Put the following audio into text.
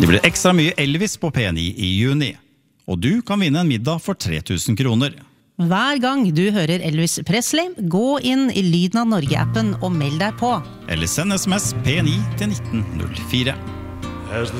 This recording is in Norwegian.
Det blir ekstra mye Elvis på P9 i juni, og du kan vinne en middag for 3000 kroner. Hver gang du hører Elvis Presley, gå inn i Lyden av Norge-appen og meld deg på. Eller send SMS P9 til 1904. As the